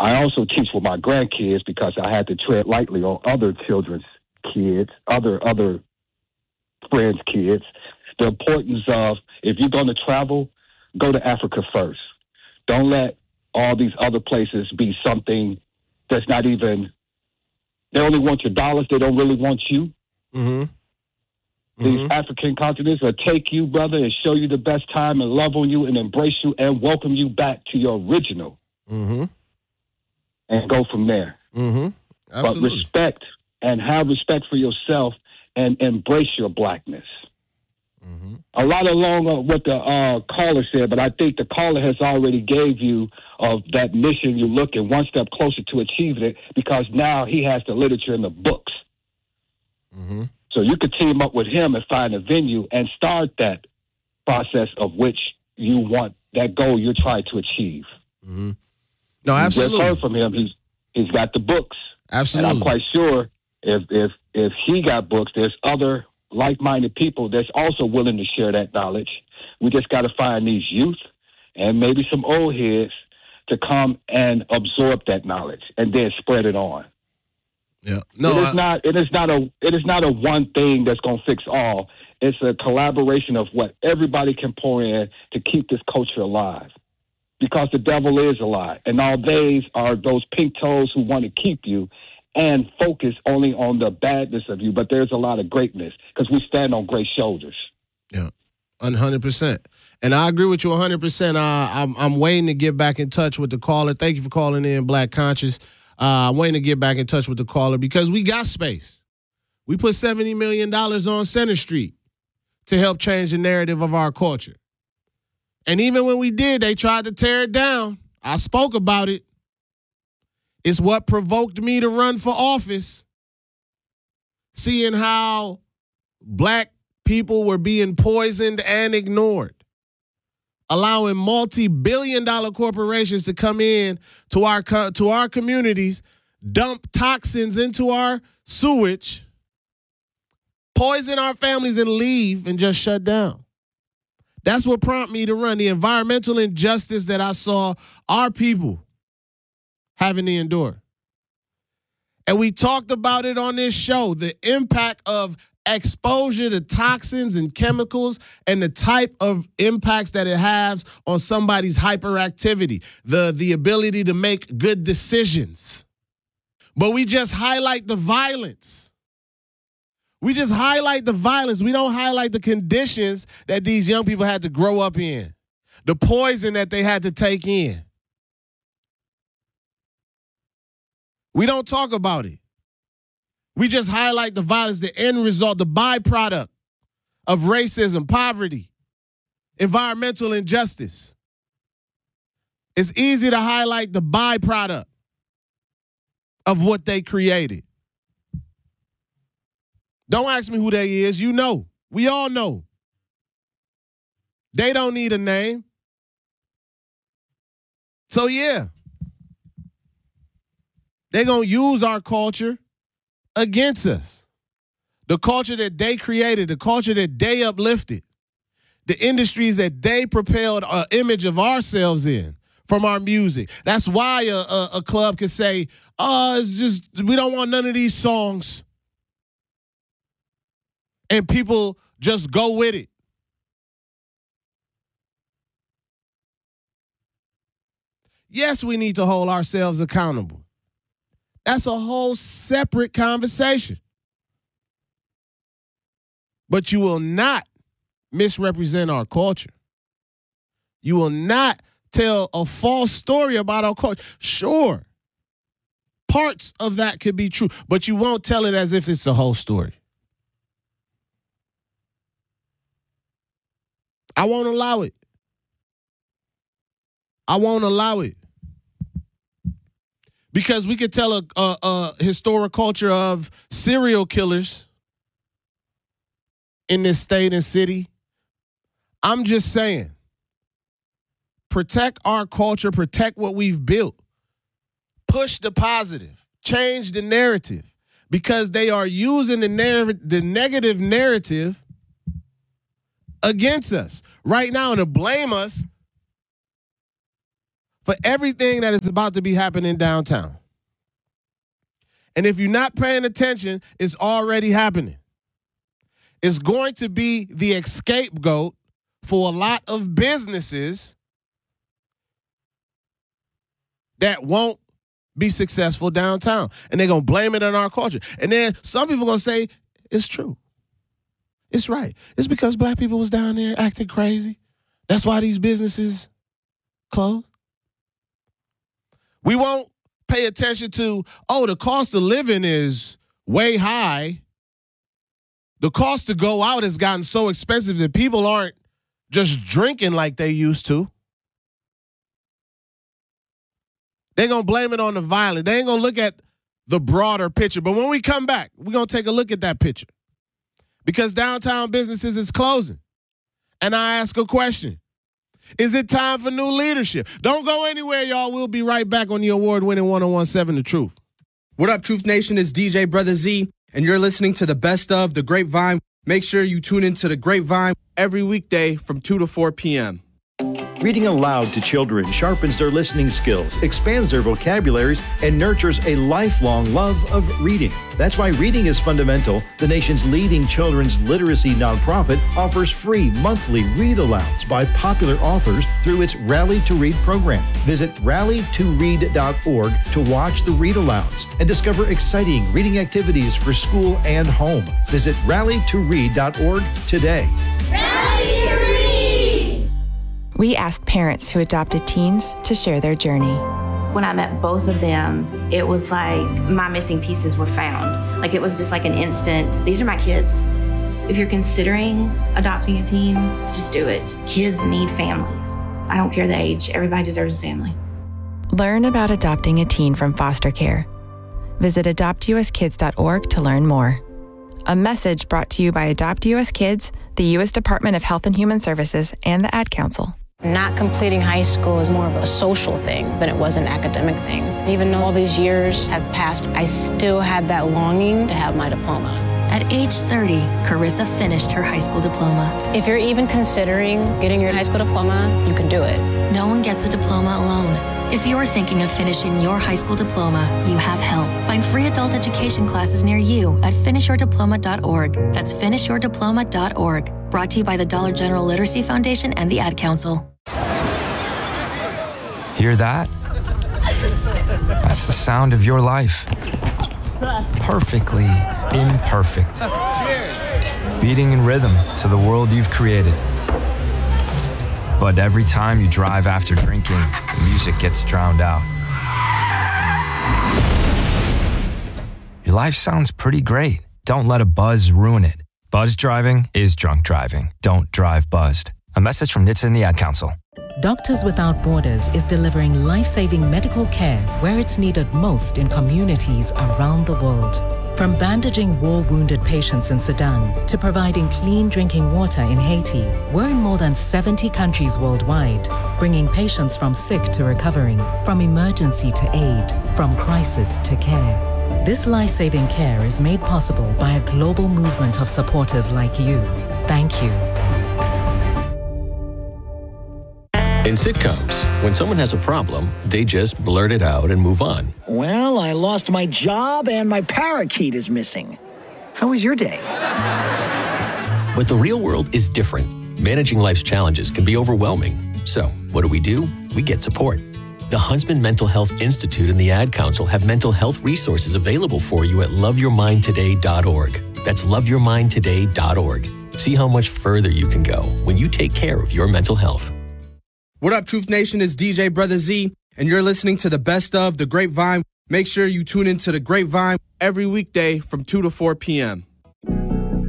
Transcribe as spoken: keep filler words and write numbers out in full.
I also teach with my grandkids because I had to tread lightly on other children's kids, other other friends' kids. The importance of, if you're going to travel, go to Africa first. Don't let all these other places be something that's not even, they only want your dollars. They don't really want you. Mm-hmm. These Mm-hmm. African continents will take you, brother, and show you the best time and love on you and embrace you and welcome you back to your original. Mm-hmm. And go from there. Mm-hmm. Absolutely. But respect and have respect for yourself and embrace your blackness. Mm-hmm. A lot along uh, what the uh, caller said, but I think the caller has already gave you of that mission. You're looking one step closer to achieving it because now he has the literature in the books. Mm-hmm. So you could team up with him and find a venue and start that process of which you want, that goal you're trying to achieve. Mm-hmm. No, You absolutely. just heard from him. He's he's got the books. Absolutely. And I'm quite sure if if if he got books, there's other like-minded people that's also willing to share that knowledge. We just got to find these youth and maybe some old heads to come and absorb that knowledge and then spread it on. Yeah. No, it is I, not. It is not a. It is not a one thing that's going to fix all. It's a collaboration of what everybody can pour in to keep this culture alive. Because the devil is alive, and all days are those pink toes who want to keep you and focus only on the badness of you. But there's a lot of greatness because we stand on great shoulders. Yeah, one hundred percent. And I agree with you one hundred percent. Uh, I'm, I'm waiting to get back in touch with the caller. Thank you for calling in, Black Conscious. Uh, I'm waiting to get back in touch with the caller because we got space. We put seventy million dollars on Center Street to help change the narrative of our culture. And even when we did, they tried to tear it down. I spoke about it. It's what provoked me to run for office. Seeing how black people were being poisoned and ignored. Allowing multi-billion dollar corporations to come in to our, to our communities, dump toxins into our sewage, poison our families and leave and just shut down. That's what prompted me to run. The environmental injustice that I saw our people having to endure. And we talked about it on this show, the impact of exposure to toxins and chemicals and the type of impacts that it has on somebody's hyperactivity, the, the ability to make good decisions. But we just highlight the violence. We just highlight the violence. We don't highlight the conditions that these young people had to grow up in, the poison that they had to take in. We don't talk about it. We just highlight the violence, the end result, the byproduct of racism, poverty, environmental injustice. It's easy to highlight the byproduct of what they created. Don't ask me who they is. You know. We all know. They don't need a name. So, yeah. They're going to use our culture against us. The culture that they created, the culture that they uplifted, the industries that they propelled an image of ourselves in from our music. That's why a, a, a club could say, oh, it's just, we don't want none of these songs. And people just go with it. Yes, we need to hold ourselves accountable. That's a whole separate conversation. But you will not misrepresent our culture. You will not tell a false story about our culture. Sure, parts of that could be true, but you won't tell it as if it's the whole story. I won't allow it. I won't allow it. Because we could tell a, a, a historic culture of serial killers in this state and city. I'm just saying, protect our culture, protect what we've built. Push the positive, change the narrative, because they are using the, narr- the negative narrative against us right now to blame us for everything that is about to be happening downtown. And if you're not paying attention, it's already happening. It's going to be the scapegoat for a lot of businesses that won't be successful downtown. And they're going to blame it on our culture. And then some people are going to say, it's true. It's right. It's because black people was down there acting crazy. That's why these businesses closed. We won't pay attention to, oh, the cost of living is way high. The cost to go out has gotten so expensive that people aren't just drinking like they used to. They're going to blame it on the violence. They ain't going to look at the broader picture. But when we come back, we're going to take a look at that picture. Because downtown businesses is closing. And I ask a question. Is it time for new leadership? Don't go anywhere, y'all. We'll be right back on the award-winning one oh one point seven The Truth. What up, Truth Nation? It's D J Brother Z, and you're listening to the best of The Grapevine. Make sure you tune into The Grapevine every weekday from two to four p.m. Reading aloud to children sharpens their listening skills, expands their vocabularies, and nurtures a lifelong love of reading. That's why Reading is Fundamental, the nation's leading children's literacy nonprofit, offers free monthly read-alouds by popular authors through its Rally to Read program. Visit rally to read dot org to watch the read-alouds and discover exciting reading activities for school and home. Visit rally to read dot org today. Rally to Read! We asked parents who adopted teens to share their journey. When I met both of them, it was like my missing pieces were found. Like it was just like an instant, these are my kids. If you're considering adopting a teen, just do it. Kids need families. I don't care the age, everybody deserves a family. Learn about adopting a teen from foster care. Visit adopt u s kids dot org to learn more. A message brought to you by Adopt U S Kids, the U S Department of Health and Human Services, and the Ad Council. Not completing high school is more of a social thing than it was an academic thing. Even though all these years have passed, I still had that longing to have my diploma. At age thirty, Carissa finished her high school diploma. If you're even considering getting your high school diploma, you can do it. No one gets a diploma alone. If you're thinking of finishing your high school diploma, you have help. Find free adult education classes near you at finish your diploma dot org. That's finish your diploma dot org. Brought to you by the Dollar General Literacy Foundation and the Ad Council. Hear that? That's the sound of your life. Perfectly imperfect. Beating in rhythm to the world you've created. But every time you drive after drinking, the music gets drowned out. Your life sounds pretty great. Don't let a buzz ruin it. Buzz driving is drunk driving. Don't drive buzzed. A message from N H T S A and the Ad Council. Doctors Without Borders is delivering life-saving medical care where it's needed most in communities around the world. From bandaging war-wounded patients in Sudan to providing clean drinking water in Haiti, we're in more than seventy countries worldwide, bringing patients from sick to recovering, from emergency to aid, from crisis to care. This life-saving care is made possible by a global movement of supporters like you. Thank you. In sitcoms, when someone has a problem, they just blurt it out and move on. Well, I lost my job and my parakeet is missing. How was your day? But the real world is different. Managing life's challenges can be overwhelming. So, what do we do? We get support. The Huntsman Mental Health Institute and the Ad Council have mental health resources available for you at love your mind today dot org. That's love your mind today dot org. See how much further you can go when you take care of your mental health. What up, Truth Nation? It's D J Brother Z, and you're listening to the best of The Grapevine. Make sure you tune into The Grapevine every weekday from two to four p.m.